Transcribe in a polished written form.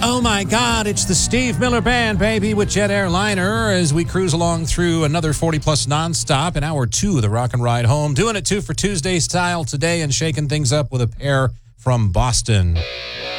Oh my God, it's the Steve Miller Band, baby, with Jet Airliner as we cruise along through another 40-plus nonstop in hour 2 of the Rock and Ride Home. Doing it, too, for Tuesday style today and shaking things up with a pair from Boston.